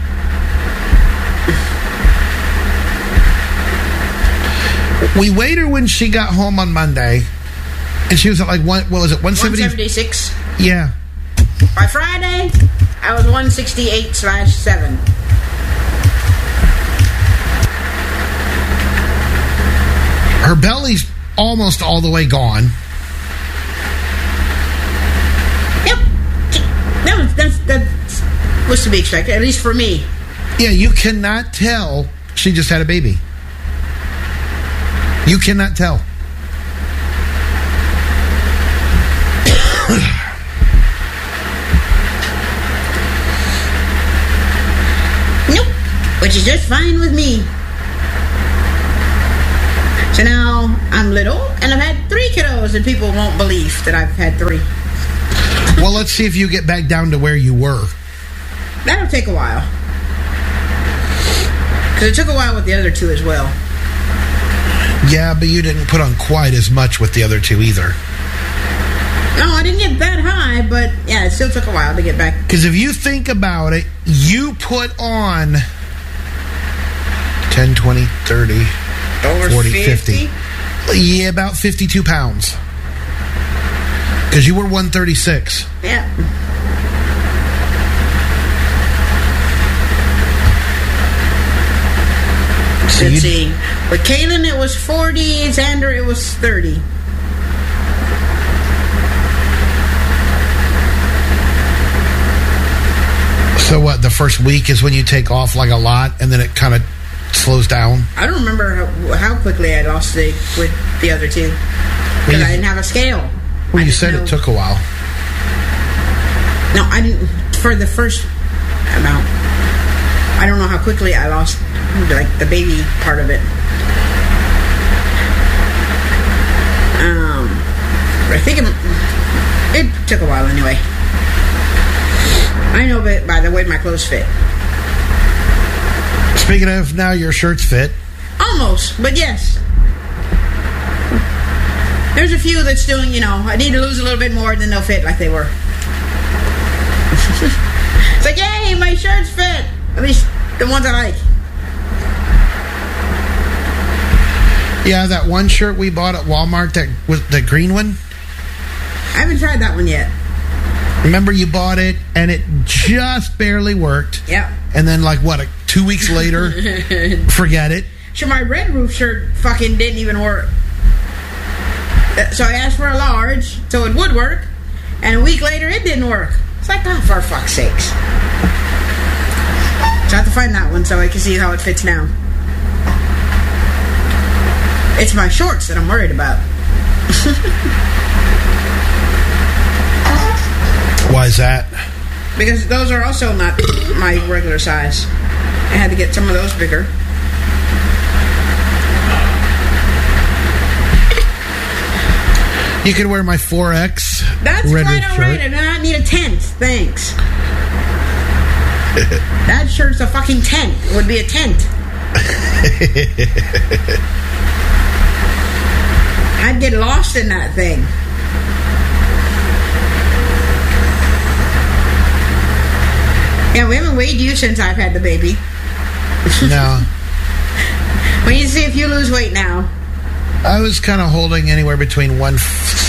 Speaker 1: We weighed her when she got home on Monday, and she was at like one. What was it? one seventy.
Speaker 2: one seventy-six.
Speaker 1: Yeah.
Speaker 2: By Friday, I was one sixty-eight slash seven.
Speaker 1: her belly's almost all the way gone.
Speaker 2: Yep. That was, that's, that was to be expected, at least for me.
Speaker 1: Yeah, you cannot tell she just had a baby. You cannot tell.
Speaker 2: Nope. Which is just fine with me. So now I'm little, and I've had three kiddos, and people won't believe that I've had three.
Speaker 1: Well, let's see if you get back down to where you were.
Speaker 2: That'll take a while. Because it took a while with the other two as well.
Speaker 1: Yeah, but you didn't put on quite as much with the other two either.
Speaker 2: No, I didn't get that high, but yeah, it still took a while to get back.
Speaker 1: Because if you think about it, you put on ten, twenty, thirty,
Speaker 2: Over
Speaker 1: forty,
Speaker 2: fifty?
Speaker 1: fifty. Yeah, about fifty-two pounds. Because you were one thirty-six.
Speaker 2: Yeah.
Speaker 1: So
Speaker 2: Let's
Speaker 1: you-
Speaker 2: see. With Kaylin, it was forty. Xander, it was thirty.
Speaker 1: So what, the first week is when you take off like a lot, and then it kind of slows down?
Speaker 2: I don't remember how, how quickly I lost weight with the other two. Because
Speaker 1: you-
Speaker 2: I didn't have a scale.
Speaker 1: Well,
Speaker 2: I
Speaker 1: you
Speaker 2: didn't
Speaker 1: said
Speaker 2: know-
Speaker 1: it took a while.
Speaker 2: No, I didn't. For the first amount. I don't know how quickly I lost, like, the baby part of it. Um, I think it, it took a while anyway. I know but by the way my clothes fit.
Speaker 1: Speaking of, now your shirts fit.
Speaker 2: Almost, but yes. There's a few that still, you know, I need to lose a little bit more than they'll fit like they were. It's like, yay, my shirts fit. At least the ones I like.
Speaker 1: Yeah, that one shirt we bought at Walmart, that was the green one.
Speaker 2: I haven't tried that one yet.
Speaker 1: Remember, you bought it and it just barely worked.
Speaker 2: Yeah.
Speaker 1: And then, like, what, two weeks later, forget it.
Speaker 2: Sure, my Red Roof shirt fucking didn't even work. Uh, So I asked for a large, so it would work. And a week later, it didn't work. It's like, oh, for fuck's sakes. So I have to find that one so I can see how it fits now. It's my shorts that I'm worried about.
Speaker 1: Why is that?
Speaker 2: Because those are also not my regular size. I had to get some of those bigger.
Speaker 1: You could wear my four X
Speaker 2: That's
Speaker 1: Red
Speaker 2: quite
Speaker 1: Roof
Speaker 2: alright.
Speaker 1: shirt.
Speaker 2: I do not need a tent. Thanks. That shirt's a fucking tent. It would be a tent. I'd get lost in that thing. Yeah, we haven't weighed you since I've had the baby.
Speaker 1: No.
Speaker 2: We need to see if you lose weight now.
Speaker 1: I was kind of holding anywhere between one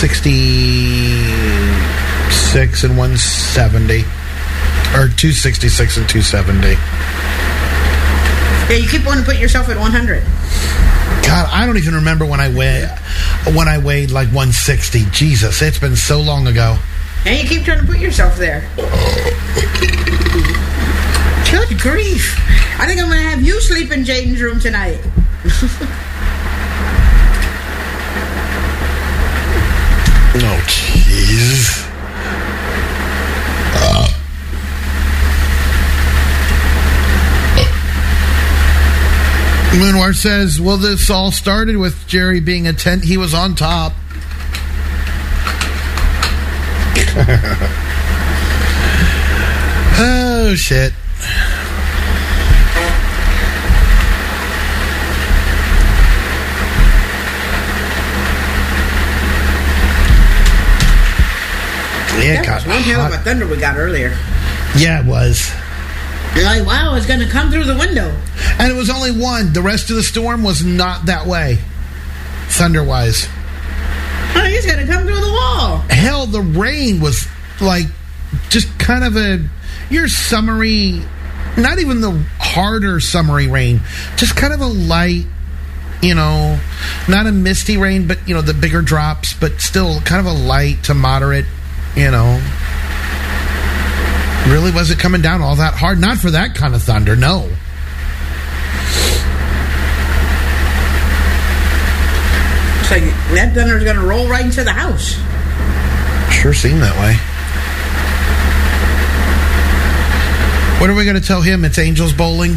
Speaker 1: sixty-six and one seventy. Or two sixty-six and two seventy.
Speaker 2: Yeah, you keep wanting to put yourself at one hundred.
Speaker 1: God, I don't even remember when I weighed, when I weighed like one sixty. Jesus, it's been so long ago.
Speaker 2: And you keep trying to put yourself there. Good grief. I think I'm going to have you sleep in Jaden's room tonight.
Speaker 1: Oh, jeez. Uh. Moonwar says, well, this all started with Jerry being a tent. He was on top. Oh, shit. Yeah, it
Speaker 2: That
Speaker 1: got
Speaker 2: was one hell of a
Speaker 1: hot.
Speaker 2: thunder we got earlier.
Speaker 1: Yeah, it was.
Speaker 2: You're like, wow, it's going to come through the window.
Speaker 1: And it was only one. The rest of the storm was not that way, thunder-wise.
Speaker 2: Oh, it's going to come through the wall.
Speaker 1: Hell, the rain was like just kind of a your summery, not even the harder summery rain, just kind of a light you know, not a misty rain, but, you know, the bigger drops, but still kind of a light to moderate, you know. Really wasn't coming down all that hard. Not for that kind of thunder, no.
Speaker 2: It's like that thunder's going to roll right into the house.
Speaker 1: Sure seemed that way. What are we going to tell him? It's Angels Bowling?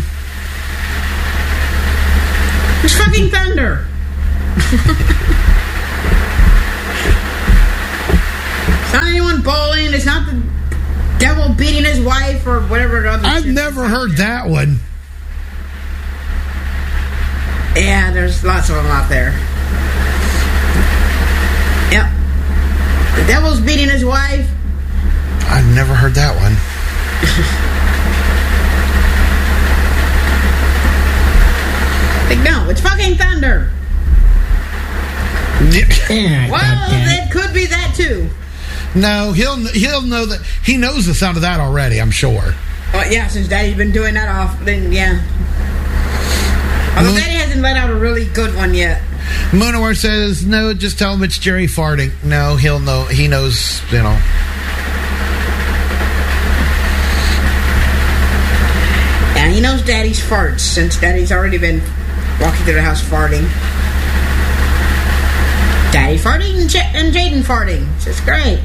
Speaker 2: It's fucking thunder. It's not anyone bowling. It's not the devil beating his wife or whatever other
Speaker 1: I've
Speaker 2: shit.
Speaker 1: never heard that one.
Speaker 2: Yeah, there's lots of them out there. Yep. The devil's beating his wife.
Speaker 1: I've never heard that one.
Speaker 2: Like, no, it's fucking thunder.
Speaker 4: Yeah,
Speaker 2: Well,
Speaker 4: goddamn.
Speaker 2: it could be that too.
Speaker 1: No, he'll he'll know that. He knows the sound of that already, I'm sure.
Speaker 2: Well, yeah, since Daddy's been doing that off, then yeah. Although
Speaker 1: Moon-
Speaker 2: Daddy hasn't let out a really good one yet.
Speaker 1: Moonawar says, no, just tell him it's Jerry farting. No, he'll know. He knows, you know.
Speaker 2: Yeah, he knows Daddy's farts since Daddy's already been walking through the house farting. Daddy farting and, J- and Jaden farting. It's just great.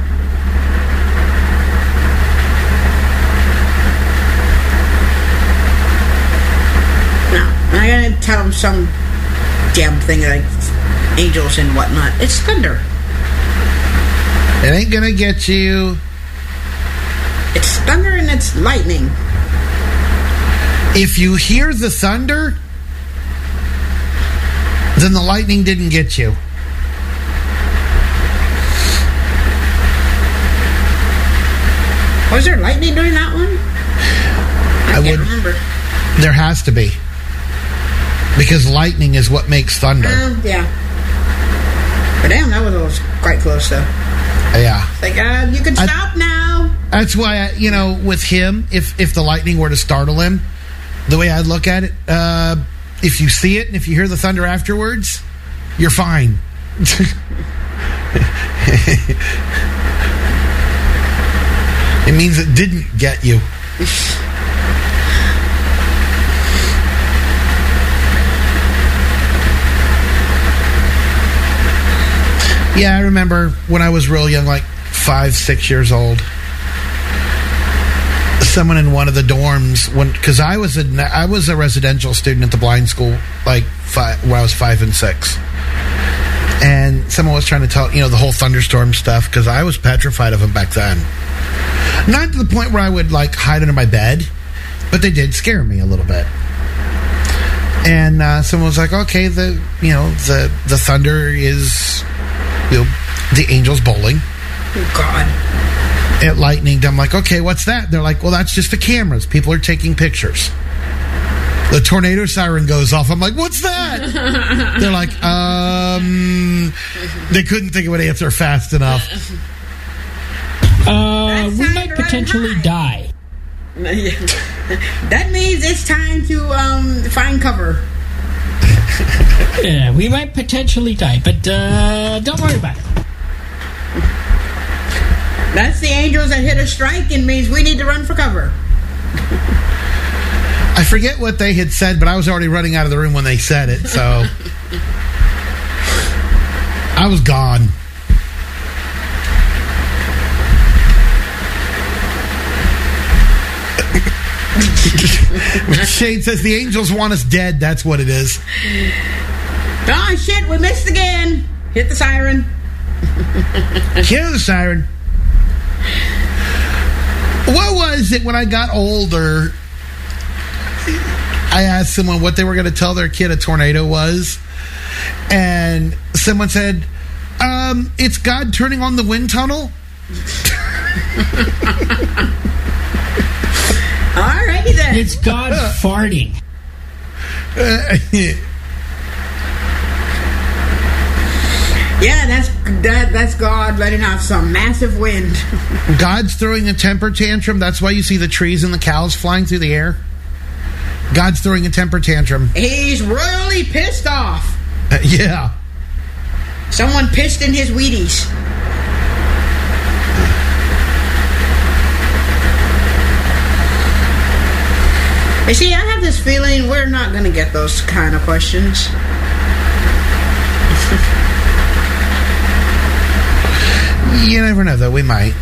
Speaker 2: No, I'm not gonna tell him some damn thing like angels and whatnot. It's thunder.
Speaker 1: It ain't gonna get you.
Speaker 2: It's thunder and it's lightning.
Speaker 1: If you hear the thunder, then the lightning didn't get you.
Speaker 2: Was there lightning during that one? I,
Speaker 1: I
Speaker 2: can't
Speaker 1: would-
Speaker 2: remember.
Speaker 1: There has to be. Because lightning is what makes thunder.
Speaker 2: Um, yeah. But damn, that was, was quite close though.
Speaker 1: Yeah.
Speaker 2: It's like, uh, you can
Speaker 1: I-
Speaker 2: stop now.
Speaker 1: That's why, I, you know, with him, if, if the lightning were to startle him, the way I look at it, uh, if you see it and if you hear the thunder afterwards, you're fine. It means it didn't get you. Yeah, I remember when I was real young, like five, six years old. Someone in one of the dorms, when because I was a I was a residential student at the blind school, like five, when I was five and six, and someone was trying to tell you know the whole thunderstorm stuff because I was petrified of them back then. Not to the point where I would like hide under my bed, but they did scare me a little bit. And uh, someone was like, "Okay, the you know the the thunder is you know the Angels bowling."
Speaker 2: Oh, God.
Speaker 1: At lightning, I'm like, okay, what's that? They're like, well, that's just the cameras. People are taking pictures. The tornado siren goes off. I'm like, what's that? They're like, um, they couldn't think of an answer fast enough.
Speaker 4: Uh,
Speaker 2: That's
Speaker 4: we
Speaker 2: time
Speaker 4: might
Speaker 2: to run
Speaker 4: potentially
Speaker 2: high.
Speaker 4: die.
Speaker 2: That means it's time to um, find cover.
Speaker 4: Yeah, we might potentially die, but uh, don't worry about it.
Speaker 2: That's the Angels that hit a strike and means we need to run for cover.
Speaker 1: I forget what they had said, but I was already running out of the room when they said it, so I was gone. Shane says the Angels want us dead. That's what it is.
Speaker 2: Oh, shit, we missed again. Hit the siren.
Speaker 1: Hear the siren. What was it when I got older? I asked someone what they were going to tell their kid a tornado was, and someone said, um, it's God turning on the wind tunnel.
Speaker 2: Alrighty then.
Speaker 4: It's God farting.
Speaker 2: Yeah, that's that, that's God letting out some massive wind.
Speaker 1: God's throwing a temper tantrum. That's why you see the trees and the cows flying through the air. God's throwing a temper tantrum.
Speaker 2: He's royally pissed off.
Speaker 1: Uh, yeah.
Speaker 2: Someone pissed in his Wheaties. You see, I have this feeling we're not going to get those kind of questions.
Speaker 1: You never know, though. We might.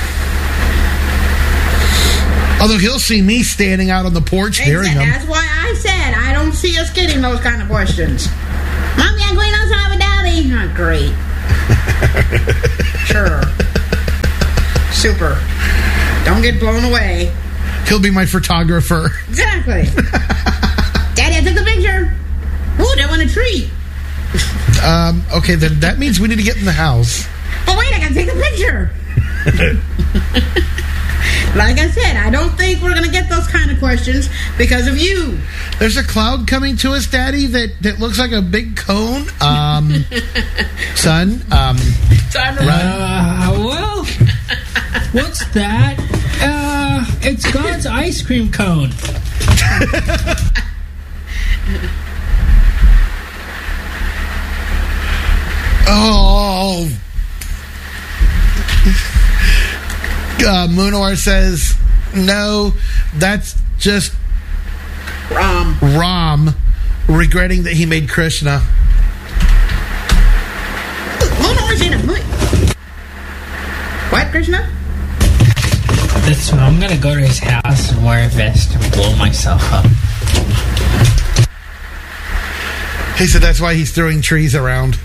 Speaker 1: Although he'll see me standing out on the porch hearing
Speaker 2: Exactly.
Speaker 1: them.
Speaker 2: That's why I said I don't see us getting those kind of questions. Mommy, I'm going outside with Daddy. Oh, great. Sure. Super. Don't get blown away.
Speaker 1: He'll be my photographer.
Speaker 2: Exactly. Daddy, I took the picture. Ooh, they want a treat.
Speaker 1: Um, okay, then that means we need to get in the house.
Speaker 2: Oh, wait, I gotta take the picture. Like I said, I don't think we're going to get those kind of questions because of you.
Speaker 1: There's a cloud coming to us, Daddy, that, that looks like a big cone. Um, son, um,
Speaker 2: Time to
Speaker 4: Uh, well, what's that? Uh, it's God's ice cream cone.
Speaker 1: oh. Uh, Moonor says, no, that's just
Speaker 2: Ram.
Speaker 1: Ram regretting that he made Krishna.
Speaker 2: Monor's in a movie. What, Krishna?
Speaker 4: That's what I'm gonna go to his house and wear a vest and blow myself up.
Speaker 1: He said that's why he's throwing trees around.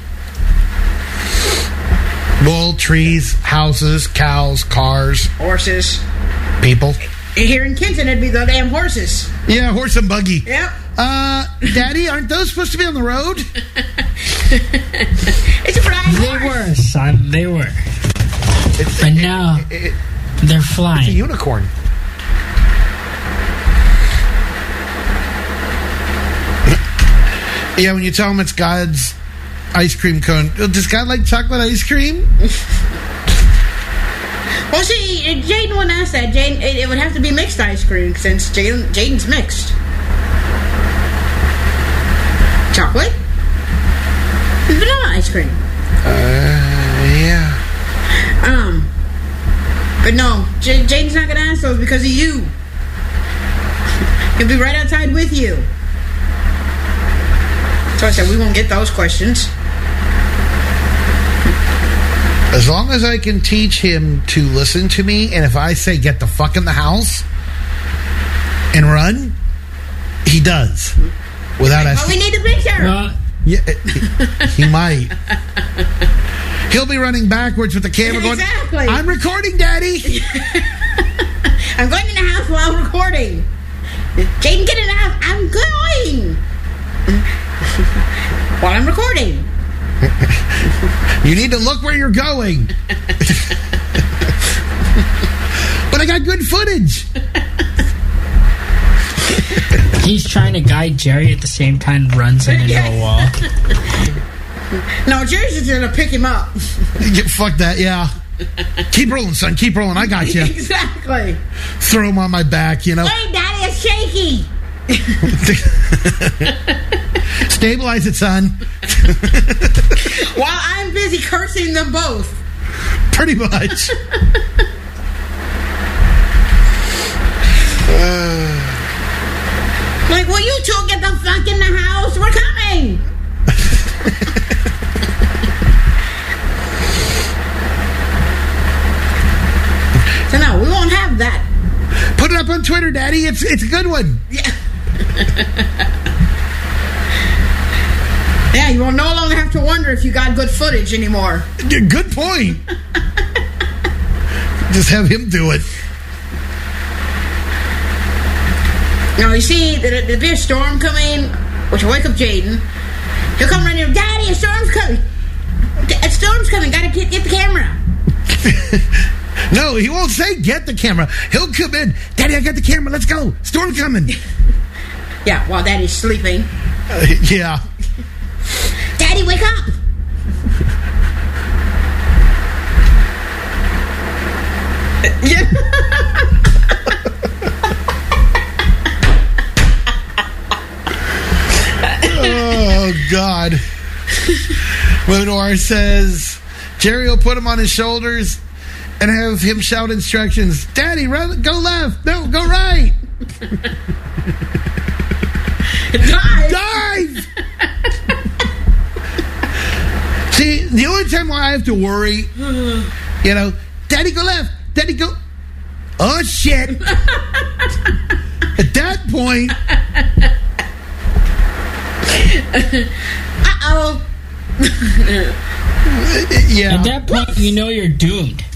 Speaker 1: Well, trees, houses, cows, cars,
Speaker 2: Horses.
Speaker 1: people.
Speaker 2: Here in Kenton, it'd be the damn horses.
Speaker 1: Yeah, horse and buggy.
Speaker 2: Yep.
Speaker 1: Uh, Daddy, aren't those supposed to be on the road?
Speaker 2: It's a flying
Speaker 4: They
Speaker 2: horse.
Speaker 4: were, son. They were.
Speaker 1: It's,
Speaker 4: But now
Speaker 1: it- it-
Speaker 4: they're
Speaker 1: it's a
Speaker 4: flying.
Speaker 1: unicorn. Yeah, when you tell him it's God's ice cream cone, does God like chocolate ice cream?
Speaker 2: Well, see, Jaden wouldn't ask that. Jaden, it, it would have to be mixed ice cream since Jaden, Jaden's mixed. Chocolate? Vanilla ice cream.
Speaker 1: Uh, yeah.
Speaker 2: Um, but no, J- Jaden's not gonna ask those because of you. He'll be right outside with you. So I said we won't get those questions.
Speaker 1: As long as I can teach him to listen to me, and if I say get the fuck in the house and run, he does. Without
Speaker 2: But
Speaker 1: asking.
Speaker 2: we need a picture.
Speaker 4: Well,
Speaker 1: Yeah, he, he might. He'll be running backwards with the camera going,
Speaker 2: Exactly.
Speaker 1: I'm recording, Daddy.
Speaker 2: I'm going in the house while recording. Jaden, get in the house. I'm going. While I'm recording.
Speaker 1: You need to look where you're going. But I got good footage.
Speaker 4: he's trying to guide Jerry at the same time, runs into a wall.
Speaker 2: No, Jerry's just gonna pick him up.
Speaker 1: Yeah, fuck that, yeah. Keep rolling, son. Keep rolling. I got you.
Speaker 2: Exactly.
Speaker 1: Throw him on my back, you know.
Speaker 2: Hey, Daddy, it's shaky.
Speaker 1: Stabilize it, son.
Speaker 2: While I'm busy cursing them both.
Speaker 1: Pretty much.
Speaker 2: Like, will you two get the fuck in the house? We're coming. So no, we won't have that.
Speaker 1: Put it up on Twitter, Daddy. It's it's a good one.
Speaker 2: Yeah. Yeah, you will no longer have to wonder if you got good footage anymore.
Speaker 1: Yeah, good point. Just have him do it.
Speaker 2: Now, you see, there- there'll be a storm coming, which will wake up Jaden. He'll come running here, Daddy, a storm's coming. A storm's coming, gotta get, get the camera.
Speaker 1: No, he won't say get the camera. He'll come in. Daddy, I got the camera. Let's go. Storm coming.
Speaker 2: Yeah, while Daddy's sleeping.
Speaker 1: Uh, yeah.
Speaker 2: Daddy, wake up! Yeah.
Speaker 1: God. Lenore says Jerry will put him on his shoulders and have him shout instructions. Daddy, run, go left. No, go right.
Speaker 2: Dive.
Speaker 1: Dive. See, the only time why I have to worry, you know, Daddy, go left. Daddy, go. Oh, shit. At that point.
Speaker 2: Uh-oh.
Speaker 1: Yeah.
Speaker 4: At that point, you know you're doomed.